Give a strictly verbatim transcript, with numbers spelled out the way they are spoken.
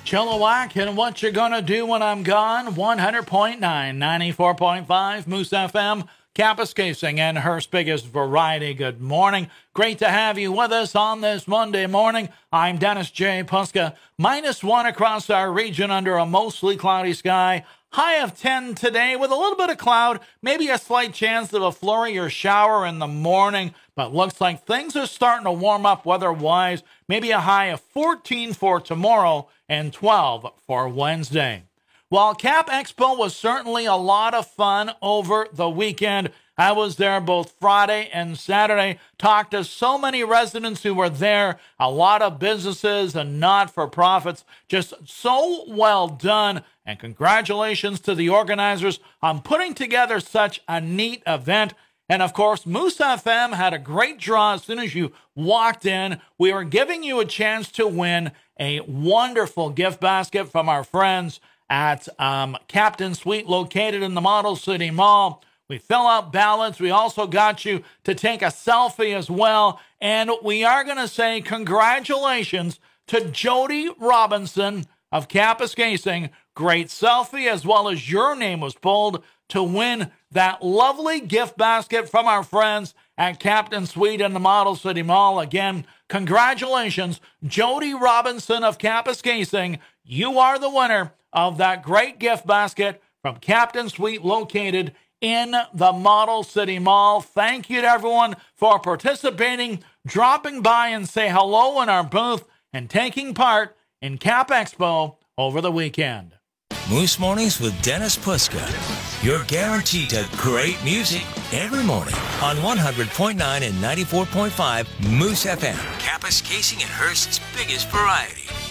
Chilliwack, and what you gonna do when I'm gone? one hundred point nine, ninety-four point five, Moose F M, Kapuskasing, and Hearst's biggest variety. Good morning. Great to have you with us on this Monday morning. I'm Dennis J. Puska. Minus one across our region under a mostly cloudy sky. High of ten today with a little bit of cloud, maybe a slight chance of a flurry or shower in the morning, but looks like things are starting to warm up weather-wise. Maybe a high of fourteen for tomorrow and twelve for Wednesday. While Cap Expo was certainly a lot of fun over the weekend, I was there both Friday and Saturday, talked to so many residents who were there, a lot of businesses and not-for-profits, just so well done, and congratulations to the organizers on putting together such a neat event. And of course, Moose F M had a great draw as soon as you walked in. We were giving you a chance to win a wonderful gift basket from our friends at um, Captain Suite, located in the Model City Mall. We fill out ballots. We also got you to take a selfie as well. And we are going to say congratulations to Jody Robinson of Kapuskasing. Great selfie, as well as your name was pulled to win that lovely gift basket from our friends at Captain Suite in the Model City Mall. Again, congratulations, Jody Robinson of Kapuskasing. You are the winner of that great gift basket from Captain Suite, located in the Model City Mall. Thank you to everyone for participating, dropping by and say hello in our booth, and taking part in Cap Expo over the weekend. Moose Mornings with Dennis Puska. You're guaranteed to great music every morning on one hundred point nine and ninety-four point five Moose F M. Kapuskasing and Hearst's biggest variety.